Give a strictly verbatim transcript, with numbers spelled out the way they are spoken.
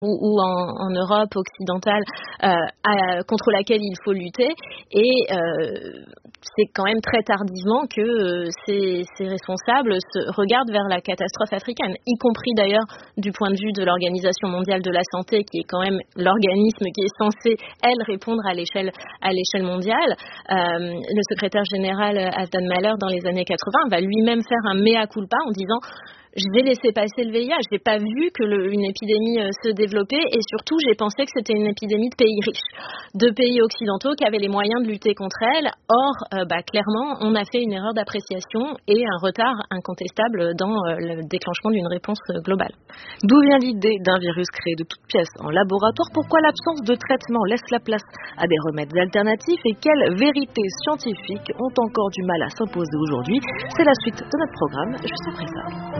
ou, ou en, en Europe occidentale euh, à, contre laquelle il faut lutter. Et euh, c'est quand même très tardivement que euh, ces, ces responsables se regardent vers la catastrophe africaine, y compris d'ailleurs du point de vue de l'Organisation mondiale de la santé, qui est quand même l'organisme qui est censé, elle, répondre à l'échelle, à l'échelle mondiale. Euh, le secrétaire général Afdan Mahler, dans les années quatre-vingts, va lui-même faire un mea culpa en disant je vais laisser passer le V I H. J'ai pas vu que le, une épidémie euh, se développait et surtout j'ai pensé que c'était une épidémie de pays riches, de pays occidentaux qui avaient les moyens de lutter contre elle. Or, euh, bah, clairement, on a fait une erreur d'appréciation et un retard incontestable dans euh, le déclenchement d'une réponse euh, globale. D'où vient l'idée d'un virus créé de toutes pièces en laboratoire? Pourquoi l'absence de traitement laisse la place à des remèdes alternatifs? Et quelles vérités scientifiques ont encore du mal à s'imposer aujourd'hui? C'est la suite de notre programme, juste après ça.